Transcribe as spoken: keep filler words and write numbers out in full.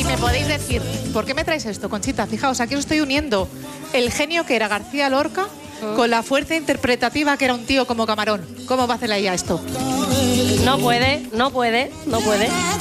me podéis decir, ¿por qué me traes esto, Conchita? Fijaos, aquí os estoy uniendo el genio que era García Lorca ¿Mm? con la fuerza interpretativa que era un tío como Camarón. ¿Cómo va a hacer ella esto? No puede, no puede, no puede.